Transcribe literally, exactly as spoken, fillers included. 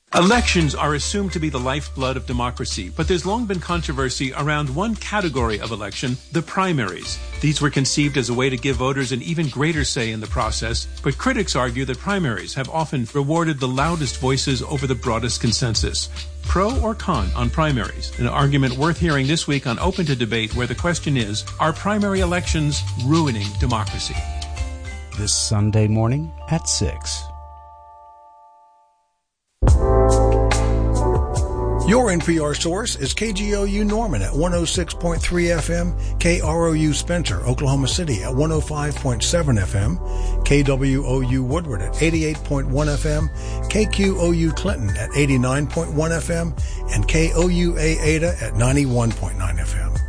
Elections are assumed to be the lifeblood of democracy, but there's long been controversy around one category of election, the primaries. These were conceived as a way to give voters an even greater say in the process, but critics argue that primaries have often rewarded the loudest voices over the broadest consensus. Pro or con on primaries? An argument worth hearing this week on Open to Debate, where the question is, are primary elections ruining democracy? This Sunday morning at six. Your N P R source is K G O U Norman at one oh six point three F M, K R O U Spencer, Oklahoma City at one oh five point seven F M, K W O U Woodward at eighty-eight point one F M, K Q O U Clinton at eighty-nine point one F M, and K O U A Ada at ninety-one point nine F M.